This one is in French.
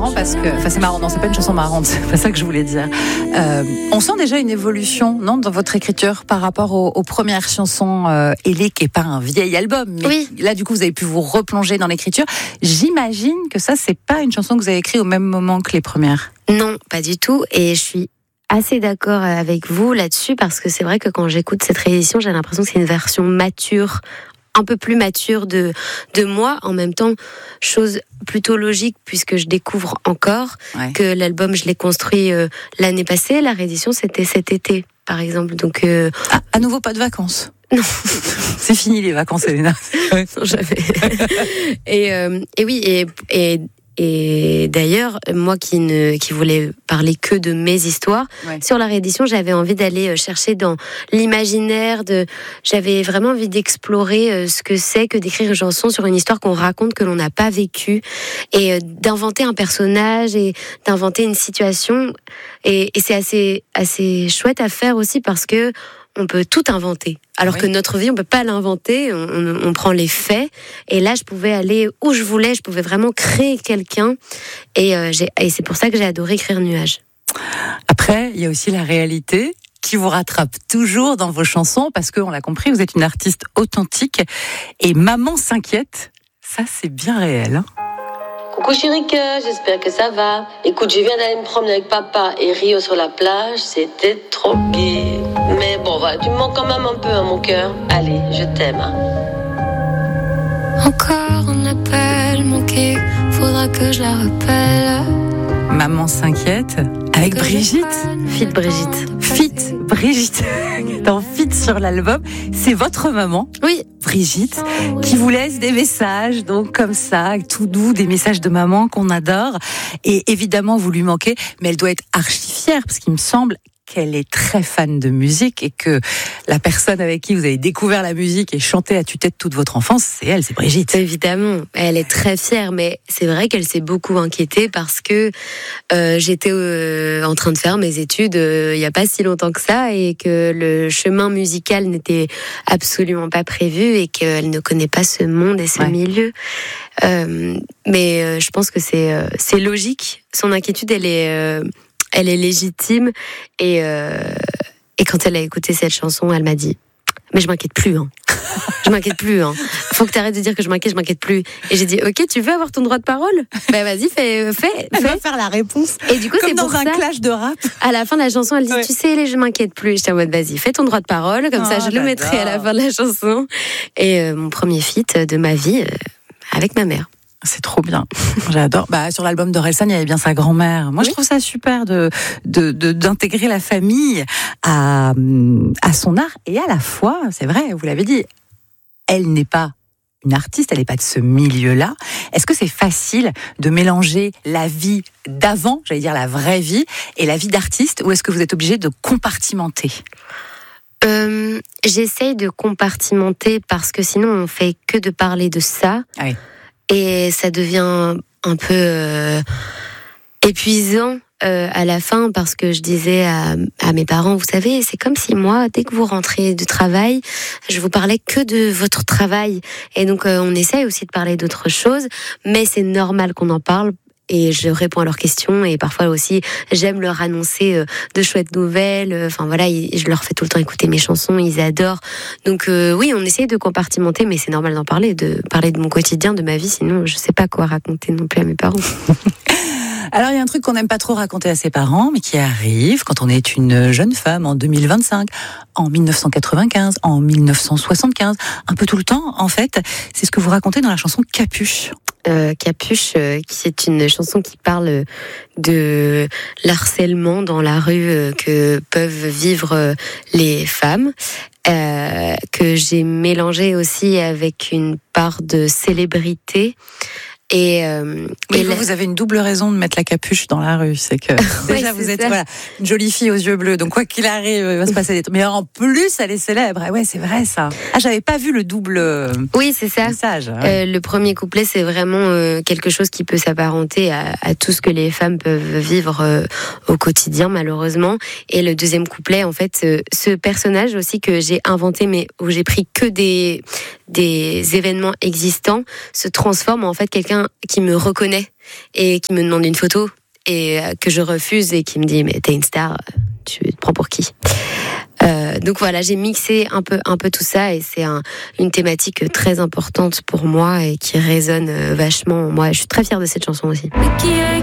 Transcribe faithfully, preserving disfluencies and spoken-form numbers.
marrant parce que, enfin c'est marrant, non c'est pas une chanson marrante, c'est pas ça que je voulais dire. Euh, on sent déjà une évolution, non, dans votre écriture par rapport aux, aux premières chansons euh, Elé, qui est pas un vieil album, mais oui. Là du coup vous avez pu vous replonger dans l'écriture. J'imagine que ça c'est pas une chanson que vous avez écrite au même moment que les premières. Non, pas du tout, et je suis assez d'accord avec vous là-dessus parce que c'est vrai que quand j'écoute cette réédition, j'ai l'impression que c'est une version mature, un peu plus mature de, de moi. En même temps, chose plutôt logique puisque je découvre encore ouais. que l'album, je l'ai construit euh, l'année passée. La réédition, c'était cet été, par exemple. Donc, euh... ah, à nouveau, pas de vacances. Non. C'est fini les vacances, Elena. Non, jamais. et, euh, et oui, et, et Et d'ailleurs, moi qui ne qui voulais parler que de mes histoires, ouais. sur la réédition, j'avais envie d'aller chercher dans l'imaginaire. De, j'avais vraiment envie d'explorer ce que c'est que d'écrire une chanson sur une histoire qu'on raconte que l'on n'a pas vécue, et d'inventer un personnage et d'inventer une situation. Et, et c'est assez assez chouette à faire aussi parce que on peut tout inventer. Alors oui. que notre vie, on peut pas l'inventer, on, on, on prend les faits. Et là, je pouvais aller où je voulais, je pouvais vraiment créer quelqu'un. Et, euh, j'ai, et c'est pour ça que j'ai adoré écrire Nuages. Après, il y a aussi la réalité qui vous rattrape toujours dans vos chansons, parce qu'on l'a compris, vous êtes une artiste authentique. Et Maman s'inquiète, ça c'est bien réel, hein. Coucou Chirika, j'espère que ça va. Écoute, je viens d'aller me promener avec papa et Rio sur la plage, c'était trop gai. Mais bon, voilà, tu me manques quand même un peu à mon cœur. Allez, je t'aime. Hein. Encore un appel manqué, faudra que je la rappelle. Maman s'inquiète avec Brigitte. Fit Brigitte. Fit Brigitte. Dans Fit sur l'album, c'est votre maman. Oui. Brigitte, qui vous laisse des messages, donc comme ça, tout doux, des messages de maman qu'on adore. Et évidemment, vous lui manquez, mais elle doit être archi fière, parce qu'il me semble qu'elle est très fan de musique et que la personne avec qui vous avez découvert la musique et chanté à tue-tête toute votre enfance, c'est elle, c'est Brigitte. Évidemment, elle est très fière, mais c'est vrai qu'elle s'est beaucoup inquiétée parce que euh, j'étais euh, en train de faire mes études euh, il n'y a pas si longtemps que ça et que le chemin musical n'était absolument pas prévu et qu'elle ne connaît pas ce monde et ce ouais. milieu. Euh, mais euh, je pense que c'est, euh, c'est logique. Son inquiétude, elle est... Euh, Elle est légitime et, euh, et quand elle a écouté cette chanson, elle m'a dit « Mais je m'inquiète plus, hein. Je m'inquiète plus, hein. Faut que tu arrêtes de dire que je m'inquiète, je m'inquiète plus. » Et j'ai dit « Ok, tu veux avoir ton droit de parole ? Ben vas-y, fais, fais. Elle fais. va faire la réponse. » Et du coup, comme c'est dans pour un ça, clash de rap. À la fin de la chanson, elle dit ouais. « Tu sais, je m'inquiète plus. » J'étais en mode « Vas-y, fais ton droit de parole. » Comme oh, ça, je j'adore. Le mettrai à la fin de la chanson. Et euh, mon premier feat de ma vie euh, avec ma mère. C'est trop bien, j'adore. Bah, sur l'album d'Orelsan, il y avait bien sa grand-mère. Moi, oui. je trouve ça super de, de, de, d'intégrer la famille à, à son art. Et à la fois, c'est vrai, vous l'avez dit, elle n'est pas une artiste, elle n'est pas de ce milieu-là. Est-ce que c'est facile de mélanger la vie d'avant, j'allais dire la vraie vie, et la vie d'artiste, ou est-ce que vous êtes obligé de compartimenter ? euh, J'essaye de compartimenter parce que sinon, on fait que de parler de ça. Ah oui. Et ça devient un peu euh, épuisant euh, à la fin parce que je disais à, à mes parents, vous savez, c'est comme si moi, dès que vous rentrez du travail, je vous parlais que de votre travail. Et donc, euh, on essaye aussi de parler d'autres choses, mais c'est normal qu'on en parle. Et je réponds à leurs questions et parfois aussi j'aime leur annoncer euh, de chouettes nouvelles. Enfin voilà, je leur fais tout le temps écouter mes chansons, ils adorent. Donc euh, oui, on essaye de compartimenter, mais c'est normal d'en parler, de parler de mon quotidien, de ma vie. Sinon, je sais pas quoi raconter non plus à mes parents. Alors il y a un truc qu'on n'aime pas trop raconter à ses parents, mais qui arrive quand on est une jeune femme en deux mille vingt-cinq, en dix-neuf cent quatre-vingt-quinze, en dix-neuf cent soixante-quinze, un peu tout le temps en fait. C'est ce que vous racontez dans la chanson Capuche. Euh, Capuche, euh, qui est une chanson qui parle de l'harcèlement dans la rue euh, que peuvent vivre euh, les femmes, euh, que j'ai mélangé aussi avec une part de célébrité. Et, euh, oui, et vous, la... vous avez une double raison de mettre la capuche dans la rue, c'est que déjà ouais, vous êtes ça. Voilà, une jolie fille aux yeux bleus, donc quoi qu'il arrive, il va se passer des trucs. Mais en plus, elle est célèbre. Ah ouais, c'est vrai ça. Ah, j'avais pas vu le double. Oui, c'est ça. Message. Ouais. Euh, le premier couplet, c'est vraiment euh, quelque chose qui peut s'apparenter à, à tout ce que les femmes peuvent vivre euh, au quotidien, malheureusement. Et le deuxième couplet, en fait, euh, ce personnage aussi que j'ai inventé, mais où j'ai pris que des des événements existants, se transforme en fait quelqu'un quelqu'un qui me reconnaît et qui me demande une photo et que je refuse et qui me dit mais t'es une star, tu te prends pour qui? Euh, donc voilà, j'ai mixé un peu, un peu tout ça et c'est un, une thématique très importante pour moi et qui résonne vachement. Moi, je suis très fière de cette chanson aussi. Mais qui est